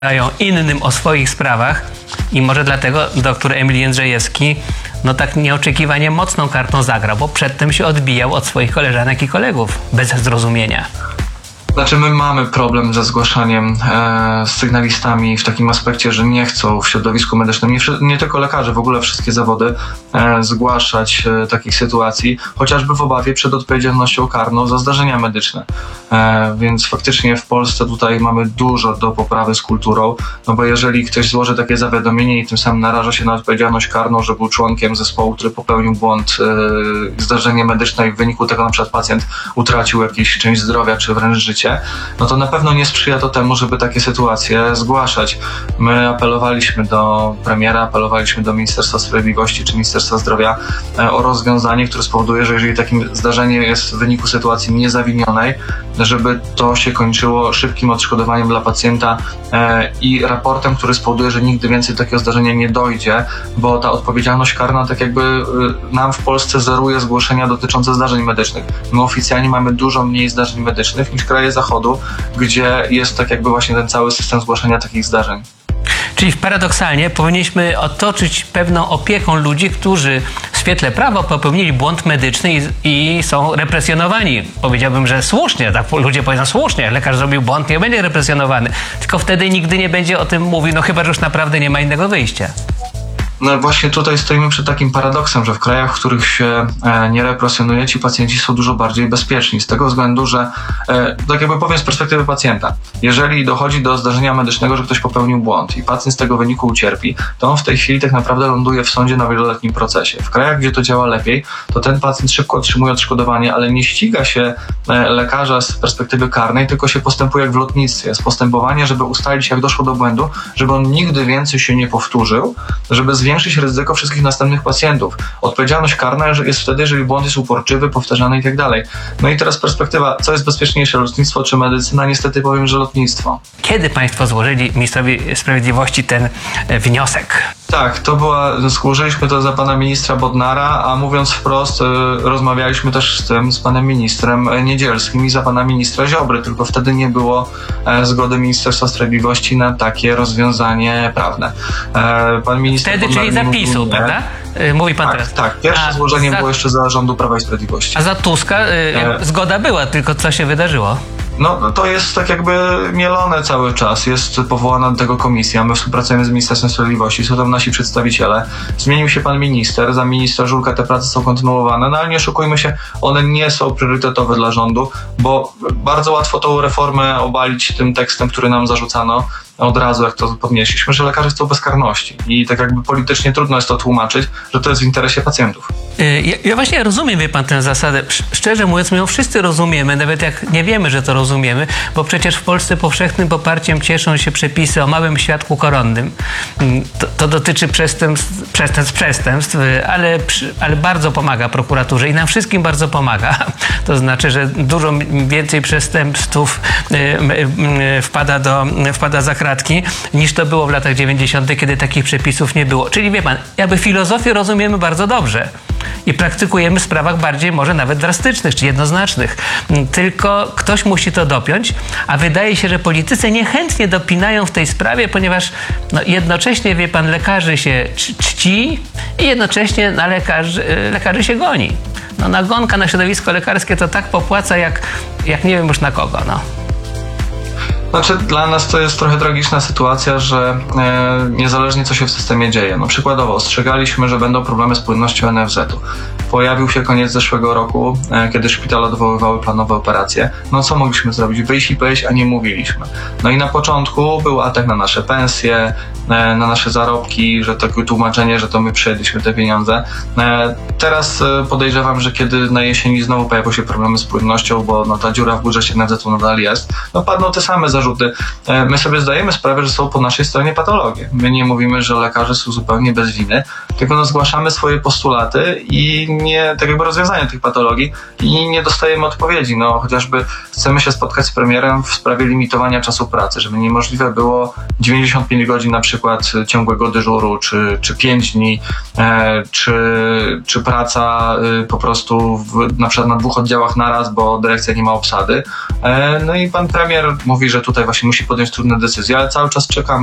innym o swoich sprawach i może dlatego dr Emil Jędrzejewski tak nieoczekiwanie mocną kartą zagrał, bo przedtem się odbijał od swoich koleżanek i kolegów bez zrozumienia. Znaczy my mamy problem ze zgłaszaniem z sygnalistami w takim aspekcie, że nie chcą w środowisku medycznym, nie tylko lekarze, w ogóle wszystkie zawody zgłaszać takich sytuacji, chociażby w obawie przed odpowiedzialnością karną za zdarzenia medyczne. Więc faktycznie w Polsce tutaj mamy dużo do poprawy z kulturą, no bo jeżeli ktoś złoży takie zawiadomienie i tym samym naraża się na odpowiedzialność karną, że był członkiem zespołu, który popełnił błąd, zdarzenie medyczne i w wyniku tego na przykład pacjent utracił jakąś część zdrowia czy wręcz życie, no to na pewno nie sprzyja to temu, żeby takie sytuacje zgłaszać. My apelowaliśmy do premiera, apelowaliśmy do Ministerstwa Sprawiedliwości czy Ministerstwa Zdrowia o rozwiązanie, które spowoduje, że jeżeli takie zdarzenie jest w wyniku sytuacji niezawinionej, żeby to się kończyło szybkim odszkodowaniem dla pacjenta i raportem, który spowoduje, że nigdy więcej takiego zdarzenia nie dojdzie, bo ta odpowiedzialność karna tak jakby nam w Polsce zeruje zgłoszenia dotyczące zdarzeń medycznych. My oficjalnie mamy dużo mniej zdarzeń medycznych niż kraje Zachodu, gdzie jest tak jakby właśnie ten cały system zgłaszania takich zdarzeń. Czyli paradoksalnie powinniśmy otoczyć pewną opieką ludzi, którzy w świetle prawa popełnili błąd medyczny i są represjonowani. Powiedziałbym, że słusznie, tak ludzie powiedzą słusznie, jak lekarz zrobił błąd, nie będzie represjonowany. Tylko wtedy nigdy nie będzie o tym mówił, no chyba, że już naprawdę nie ma innego wyjścia. No właśnie tutaj stoimy przed takim paradoksem, że w krajach, w których się nie represjonuje, ci pacjenci są dużo bardziej bezpieczni. Z tego względu, że tak jakby powiem z perspektywy pacjenta, jeżeli dochodzi do zdarzenia medycznego, że ktoś popełnił błąd i pacjent z tego wyniku ucierpi, to on w tej chwili tak naprawdę ląduje w sądzie na wieloletnim procesie. W krajach, gdzie to działa lepiej, to ten pacjent szybko otrzymuje odszkodowanie, ale nie ściga się lekarza z perspektywy karnej, tylko się postępuje jak w lotnictwie. Jest postępowanie, żeby ustalić, jak doszło do błędu, żeby on nigdy więcej się nie powtórzył, żeby zwiększyć ryzyko wszystkich następnych pacjentów. Odpowiedzialność karna jest wtedy, jeżeli błąd jest uporczywy, powtarzany i tak dalej. No i teraz perspektywa, co jest bezpieczniejsze, lotnictwo czy medycyna? Niestety powiem, że lotnictwo. Kiedy państwo złożyli ministrowi sprawiedliwości ten wniosek? Tak, złożyliśmy to za pana ministra Bodnara, a mówiąc wprost, rozmawialiśmy też z panem ministrem Niedzielskim i za pana ministra Ziobry, tylko wtedy nie było zgody Ministerstwa Sprawiedliwości na takie rozwiązanie prawne. Pan minister wtedy, Bodnar, czyli zapisu, prawda? Mówi pan teraz. Tak. Pierwsze złożenie było jeszcze za rządu Prawa i Sprawiedliwości. A za Tuska zgoda była, tylko co się wydarzyło? No to jest tak jakby mielone cały czas. Jest powołana do tego komisja. My współpracujemy z Ministerstwem Sprawiedliwości, są tam nasi przedstawiciele. Zmienił się pan minister, za ministra Żurka te prace są kontynuowane, no ale nie oszukujmy się, one nie są priorytetowe dla rządu, bo bardzo łatwo tą reformę obalić tym tekstem, który nam zarzucano od razu, jak to podnieśliśmy, że lekarze chcą bezkarności i tak jakby politycznie trudno jest to tłumaczyć, że to jest w interesie pacjentów. Ja właśnie rozumiem, wie pan, tę zasadę. Szczerze mówiąc, my ją wszyscy rozumiemy, nawet jak nie wiemy, że to rozumiemy, bo przecież w Polsce powszechnym poparciem cieszą się przepisy o małym świadku koronnym. To dotyczy przestępstw, ale bardzo pomaga prokuraturze i nam wszystkim bardzo pomaga. To znaczy, że dużo więcej przestępstw wpada za kratki, niż to było w latach 90., kiedy takich przepisów nie było. Czyli wie pan, jakby filozofię rozumiemy bardzo dobrze i praktykujemy w sprawach bardziej może nawet drastycznych czy jednoznacznych. Tylko ktoś musi to dopiąć, a wydaje się, że politycy niechętnie dopinają w tej sprawie, ponieważ jednocześnie, wie pan, lekarzy się czci i jednocześnie na lekarzy się goni. Nagonka na środowisko lekarskie to tak popłaca, jak nie wiem już na kogo. Znaczy, dla nas to jest trochę tragiczna sytuacja, że niezależnie co się w systemie dzieje. Przykładowo ostrzegaliśmy, że będą problemy z płynnością NFZ-u. Pojawił się koniec zeszłego roku, kiedy szpitale odwoływały planowe operacje. Co mogliśmy zrobić? Wyjść i powiedzieć, a nie mówiliśmy. I na początku był atak na nasze pensje, na nasze zarobki, że takie tłumaczenie, że to my przyjęliśmy te pieniądze. Teraz podejrzewam, że kiedy na jesieni znowu pojawią się problemy z płynnością, bo ta dziura w budżecie NFZ-u nadal jest, padną te same zarzuty. My sobie zdajemy sprawę, że są po naszej stronie patologie. My nie mówimy, że lekarze są zupełnie bez winy, tylko zgłaszamy swoje postulaty i nie, tak jakby rozwiązania tych patologii i nie dostajemy odpowiedzi. Chociażby chcemy się spotkać z premierem w sprawie limitowania czasu pracy, żeby niemożliwe było 95 godzin na przykład ciągłego dyżuru, czy 5 dni, czy praca po prostu na przykład na 2 oddziałach naraz, bo dyrekcja nie ma obsady. I pan premier mówi, że tutaj właśnie musi podjąć trudne decyzje, ale cały czas czekamy